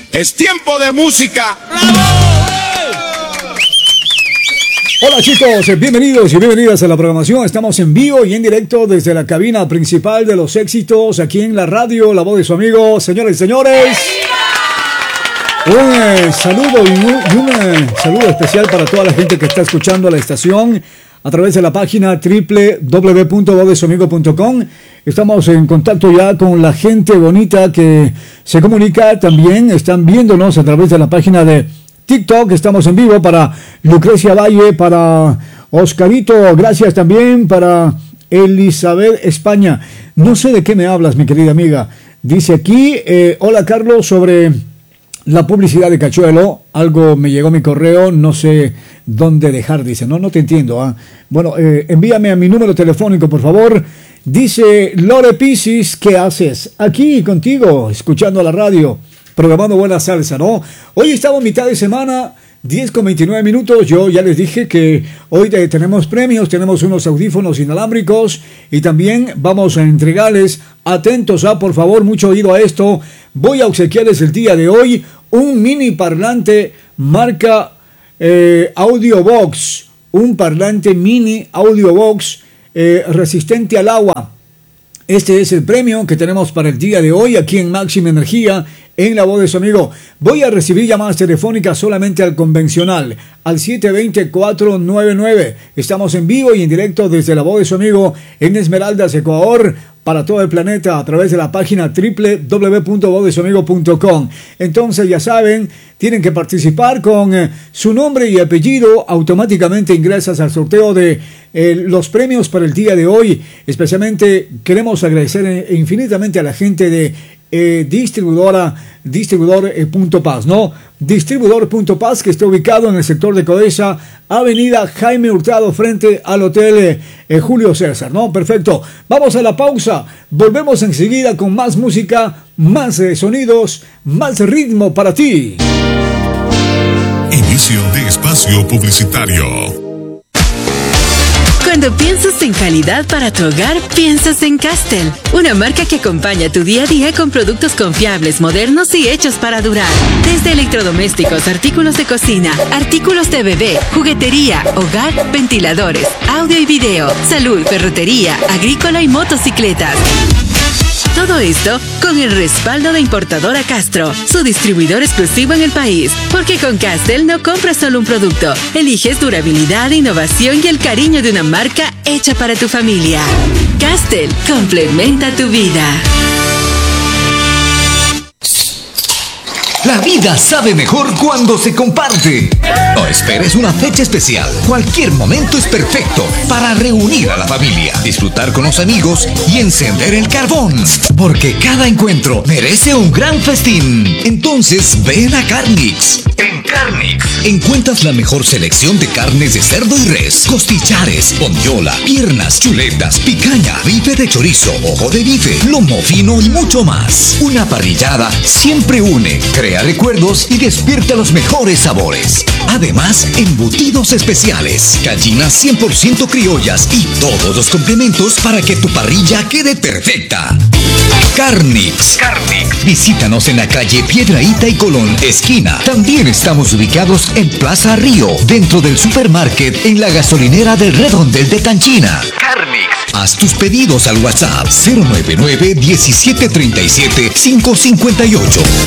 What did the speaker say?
Es tiempo de música. Hola chicos, bienvenidos y bienvenidas a la programación. Estamos en vivo y en directo desde la cabina principal de los éxitos aquí en la radio, la voz de su amigo. Señores y señores, un saludo y un saludo especial para toda la gente que está escuchando la estación a través de la página www.vozdesuamigo.com. Estamos en contacto ya con la gente bonita que se comunica también. Están viéndonos a través de la página de TikTok. Estamos en vivo para Lucrecia Valle, para Oscarito, gracias también, para Elizabeth España. No sé de qué me hablas, mi querida amiga. Dice aquí, hola Carlos, sobre la publicidad de Cachuelo. Algo me llegó a mi correo, no sé dónde dejar, dice. No te entiendo. ¿Ah? Bueno, envíame a mi número telefónico, por favor. Dice Lore Pisis, ¿qué haces? Aquí contigo, escuchando la radio, programando buena salsa, ¿no? Hoy estamos mitad de semana, 10:29. Yo ya les dije que hoy tenemos premios, tenemos unos audífonos inalámbricos y también vamos a entregarles, atentos, por favor, mucho oído a esto. Voy a obsequiarles el día de hoy un mini parlante marca Audiobox, un parlante mini Audiobox resistente al agua. Este es el premio que tenemos para el día de hoy aquí en Máxima Energía, en la voz de su amigo. Voy a recibir llamadas telefónicas solamente al convencional, al 720-499. Estamos en vivo y en directo desde la voz de su amigo en Esmeraldas, Ecuador, para todo el planeta a través de la página www.vozdesuamigo.com. Entonces ya saben, tienen que participar con su nombre y apellido. Automáticamente ingresas al sorteo de los premios para el día de hoy. Especialmente queremos agradecer infinitamente a la gente de Distribuidor.paz, ¿no? Distribuidor.paz, que está ubicado en el sector de Codesa, Avenida Jaime Hurtado, frente al Hotel Julio César, ¿no? Perfecto. Vamos a la pausa. Volvemos enseguida con más música, más sonidos, más ritmo para ti. Inicio de espacio publicitario. Cuando piensas en calidad para tu hogar, piensas en Castel, una marca que acompaña tu día a día con productos confiables, modernos y hechos para durar. Desde electrodomésticos, artículos de cocina, artículos de bebé, juguetería, hogar, ventiladores, audio y video, salud, ferretería, agrícola y motocicletas. Todo esto con el respaldo de Importadora Castro, su distribuidor exclusivo en el país. Porque con Castel no compras solo un producto, eliges durabilidad, innovación y el cariño de una marca hecha para tu familia. Castel complementa tu vida. La vida sabe mejor cuando se comparte. No esperes una fecha especial. Cualquier momento es perfecto para reunir a la familia, disfrutar con los amigos y encender el carbón. Porque cada encuentro merece un gran festín. Entonces ven a Carnix. En Carnix encuentras la mejor selección de carnes de cerdo y res, costillares, bondiola, piernas, chuletas, picaña, bife de chorizo, ojo de bife, lomo fino y mucho más. Una parrillada siempre une, crea recuerdos y despierta los mejores sabores. Además, embutidos especiales, gallinas 100% criollas y todos los complementos para que tu parrilla quede perfecta. Carnix. Visítanos en la calle Piedrahíta y Colón, esquina. También estamos ubicados en Plaza Río, dentro del supermarket, en la gasolinera del Redondel de Canchina. Carnix. Haz tus pedidos al WhatsApp 099-1737-558